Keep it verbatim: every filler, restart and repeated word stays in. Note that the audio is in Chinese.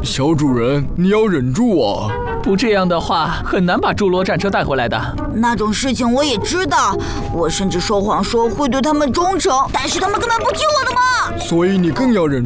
小主人，你要忍住啊！ 不这样的话，很难把侏罗战车带回来的。 那种事情我也知道，我甚至说谎说会对他们忠诚，但是他们根本不听我的嘛。 所以你更要忍